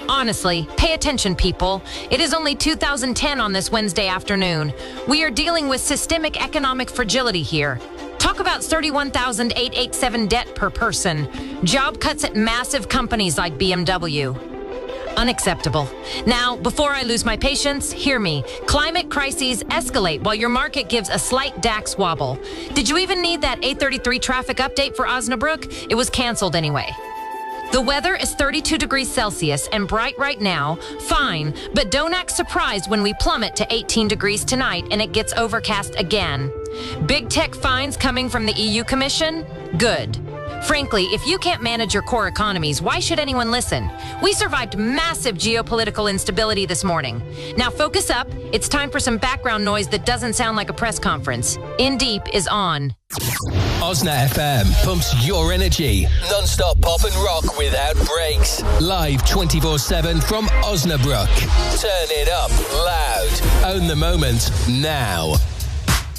Honestly, pay attention, people. It is only 2010 on this Wednesday afternoon. We are dealing with systemic economic fragility here. Talk about 31,887 debt per person. Job cuts at massive companies like BMW. Unacceptable. Now, before I lose my patience, hear me. Climate crises escalate while your market gives a slight DAX wobble. Did you even need that 8:33 traffic update for Osnabrück? It was canceled anyway. The weather is 32 degrees Celsius and bright right now. Fine, but don't act surprised when we plummet to 18 degrees tonight and it gets overcast again. Big tech fines coming from the EU Commission? Good. Frankly, if you can't manage your core economies, why should anyone listen? We survived massive geopolitical instability this morning. Now focus up. It's time for some background noise that doesn't sound like a press conference. In Deep is on. Osna FM pumps your energy. Non-stop pop and rock without breaks. Live 24/7 from Osnabrück. Turn it up loud. Own the moment now.